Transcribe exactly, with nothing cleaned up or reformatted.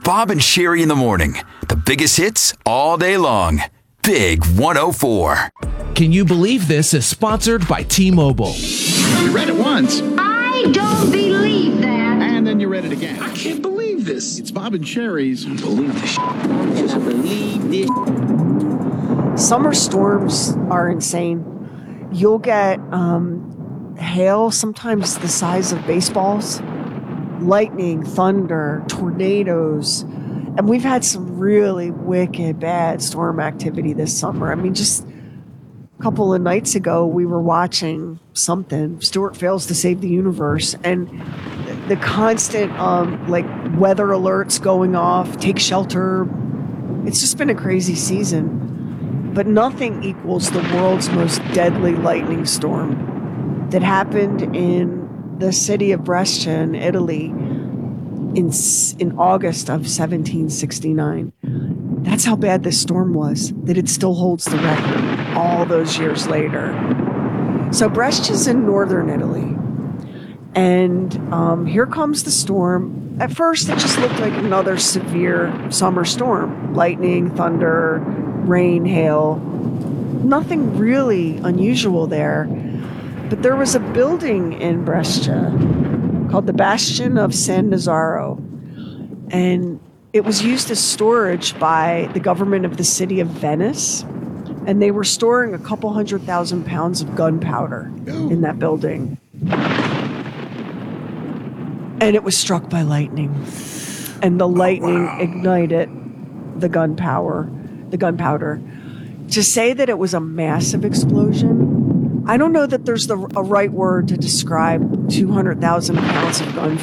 Bob and Sherry in the morning. The biggest hits all day long. Big one oh four. Can You Believe This is sponsored by T-Mobile. You read it once. I don't believe that. And then you read it again. I can't believe this. It's Bob and Sherry's. Believe this. Can I believe this? Summer storms are insane. You'll get um, hail, sometimes the size of baseballs, lightning, thunder, tornadoes. And we've had some really wicked bad storm activity this summer. I mean, just a couple of nights ago, we were watching something, Stuart Fails to Save the Universe, and the constant um, like weather alerts going off, take shelter. It's just been a crazy season. But nothing equals the world's most deadly lightning storm that happened in the city of Brescia in Italy in, in August of seventeen sixty-nine. That's how bad this storm was, that it still holds the record all those years later. So Brescia's in northern Italy. And um, here comes the storm. At first, it just looked like another severe summer storm. Lightning, thunder, rain, hail. Nothing really unusual there. But there was a building in Brescia called the Bastion of San Nazaro. And it was used as storage by the government of the city of Venice. And they were storing a couple hundred thousand pounds of gunpowder in that building. And it was struck by lightning. And the lightning oh, wow. ignited the gunpowder. The gunpowder. To say that it was a massive explosion, I don't know that there's the, a right word to describe two hundred thousand pounds of gunpowder.